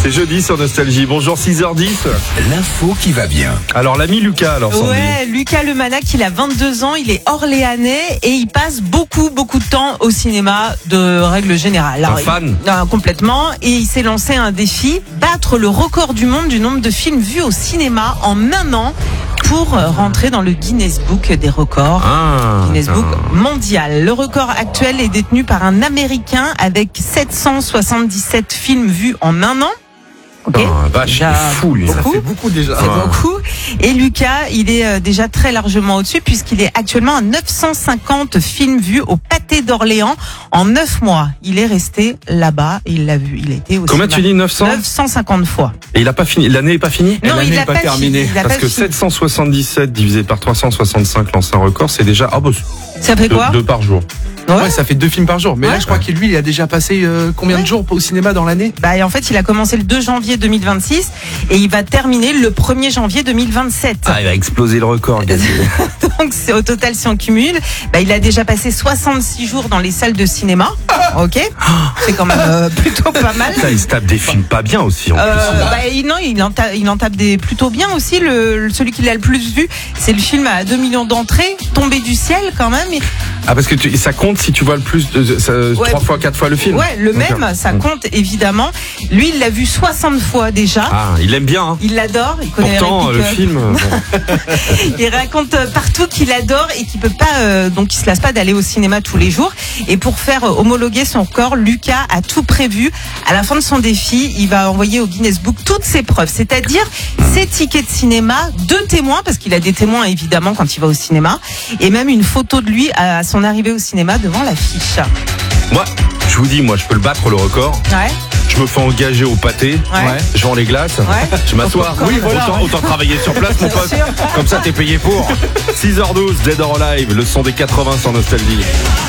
C'est jeudi sur Nostalgie. Bonjour, 6h10. L'info qui va bien. Alors, l'ami Lucas, alors, Sandy. Ouais, Lucas Lemanac, il a 22 ans, il est orléanais et il passe beaucoup de temps au cinéma de règle générale. Alors, fan complètement. Et il s'est lancé un défi, battre le record du monde du nombre de films vus au cinéma en un an pour rentrer dans le Guinness Book des records. Guinness Book mondial. Le record actuel est détenu par un Américain avec 777 films vus en un an. Okay. Vache, il est fou, lui. Ça fait beaucoup déjà. C'est beaucoup. Et Lucas, il est déjà très largement au-dessus puisqu'il est actuellement à 950 films vus au Pâté d'Orléans en 9 mois. Il est resté là-bas et il l'a vu. Il a été au Combien cinéma. tu dis, 900 950 fois. Et il a pas fini. L'année n'est pas finie? Non, il n'a pas terminé. fini. Parce que 777 divisé par 365, l'ancien record, c'est déjà Ça fait quoi? 2 par jour. Ouais, ça fait 2 films par jour. Mais Ouais. là, je crois que lui, il a déjà passé combien de jours au cinéma dans l'année? Bah, et en fait, il a commencé le 2 janvier 2026 et il va terminer le 1er janvier 2027. Il va exploser le record, gars. Donc, c'est au total, si on cumule, il a déjà passé 66 jours dans les salles de cinéma. Ok. C'est quand même plutôt pas mal. Ça, il se tape des films pas bien aussi, en plus. Non, il en tape des plutôt bien aussi. Celui qu'il a le plus vu, c'est le film à 2 millions d'entrées, Tombé du ciel quand même. Ah, parce que ça compte si tu vois le plus, 3 fois, 4 fois le film. Ouais, le même, ça compte évidemment. Lui, il l'a vu 60 fois déjà. Ah, il l'aime bien, hein. Il l'adore, il connaît Pourtant, les le répliques, film. Il raconte partout qu'il adore et qu'il peut pas, donc il se lasse pas d'aller au cinéma tous les jours. Et pour faire homologuer son record, Lucas a tout prévu. À la fin de son défi, il va envoyer au Guinness Book toutes ses preuves, c'est-à-dire ses tickets de cinéma, 2 témoins, parce qu'il a des témoins évidemment quand il va au cinéma, et même une photo de lui à son arrivée au cinéma devant l'affiche. Moi, je vous dis, je peux le battre le record. Ouais. Je me fais engager au pâté. Ouais. Je vends les glaces. Ouais. Je m'assois. Oui, voilà. Autant travailler sur place, mon pote. sûr. Comme ça, t'es payé pour. 6h12, Dead or Alive, le son des 80 sur Nostalgie.